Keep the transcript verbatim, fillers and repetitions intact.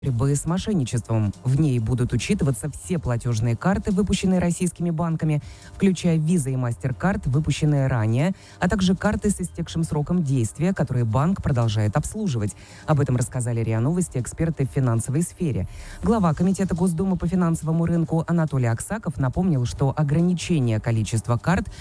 борьбы с мошенничеством. В ней будут учитываться все платежные карты, выпущенные российскими банками, включая Visa и MasterCard, выпущенные ранее, а также карты с истекшим сроком действия, которые банк продолжает обслуживать. Об этом рассказали РИА Новости эксперты в финансовой сфере. Глава Комитета Госдумы по финансовому рынку Анатолий Аксаков напомнил, что ограничение количества карт